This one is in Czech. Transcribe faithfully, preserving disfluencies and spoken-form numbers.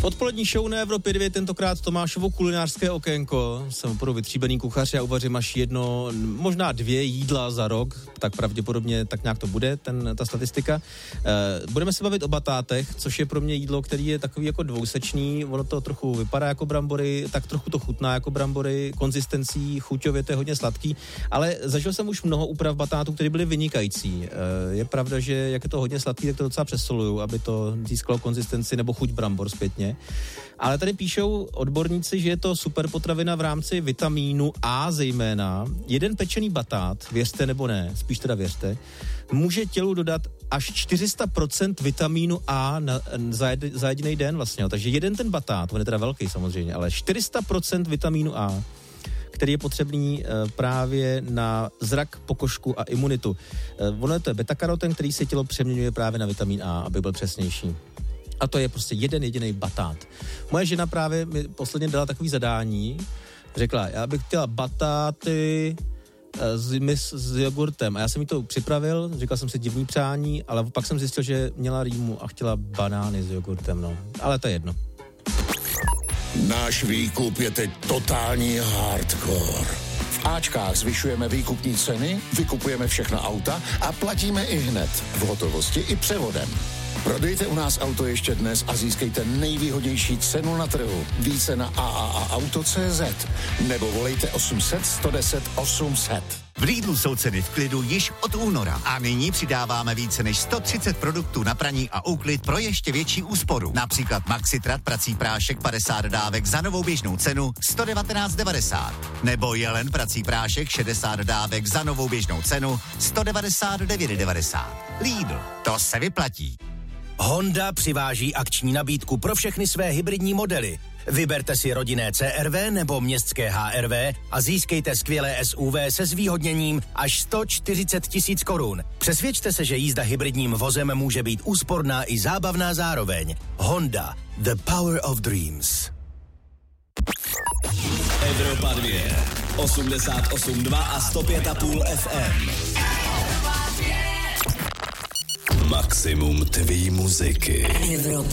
Odpolední show na Evropě dvě, tentokrát Tomášovo kulinářské okénko. Jsem opravdu vytříbený kuchař, já uvařím až jedno, možná dvě jídla za rok, tak pravděpodobně tak nějak to bude, ten, ta statistika. E, budeme se bavit o batátech, což je pro mě jídlo, který je takový jako dvousečný, ono to trochu vypadá jako brambory, tak trochu to chutná jako brambory, konzistencí, chuťově to je hodně sladký, ale zažil jsem už mnoho úprav batátů, které byly vynikající. E, je pravda, že jak je to hodně sladký, tak to docela přesoluju, aby to získalo konzistenci nebo chuť brambor zpětně. Ale tady píšou odborníci, že je to super potravina v rámci vitamínu A zejména. Jeden pečený batát, věřte nebo ne, spíš teda věřte, může tělu dodat až čtyři sta procent vitamínu A na, za, jed, za jediný den vlastně. Takže jeden ten batát, on je teda velký samozřejmě, ale čtyři sta procent vitamínu A, který je potřebný e, právě na zrak, pokožku a imunitu. E, ono je to beta-karoten, který se tělo přeměňuje právě na vitamin A, aby byl přesnější. A to je prostě jeden jediný batát. Moje žena právě mi posledně dala takový zadání, řekla, já bych chtěla batáty s, s jogurtem. A já jsem jí to připravil, říkal jsem si divný přání, ale pak jsem zjistil, že měla rýmu a chtěla banány s jogurtem, no. Ale to je jedno. Náš výkup je teď totální hardcore. V Ačkách zvyšujeme výkupní ceny, vykupujeme všechna auta a platíme i hned, v hotovosti i převodem. Prodejte u nás auto ještě dnes a získejte nejvýhodnější cenu na trhu. Více na a a a auto tečka cé zet nebo volejte osm set, sto deset, osm set. V Lidlu jsou ceny v klidu již od února a nyní přidáváme více než sto třicet produktů na praní a úklid pro ještě větší úsporu. Například Maxitrat prací prášek padesát dávek za novou běžnou cenu sto devatenáct devadesát. Nebo Jelen prací prášek šedesát dávek za novou běžnou cenu sto devadesát devět devadesát. Lidl, to se vyplatí. Honda přiváží akční nabídku pro všechny své hybridní modely. Vyberte si rodinné C R V nebo městské H R V a získejte skvělé S U V se zvýhodněním až sto čtyřicet tisíc korun. Přesvědčte se, že jízda hybridním vozem může být úsporná i zábavná zároveň. Honda, the power of dreams. Evropa dvě, osmdesát osm dva a sto pět a půl F M. Maximum tvý muziky. Evropa.